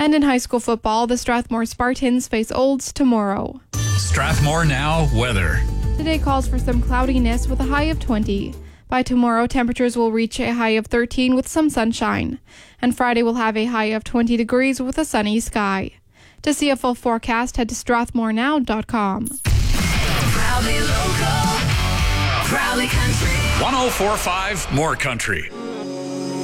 And in high school football, the Strathmore Spartans face Olds tomorrow. Strathmore Now weather. Today calls for some cloudiness with a high of 20. By tomorrow, temperatures will reach a high of 13 with some sunshine. And Friday will have a high of 20 degrees with a sunny sky. To see a full forecast, head to strathmorenow.com. Proudly local, proudly country. 104.5 More Country.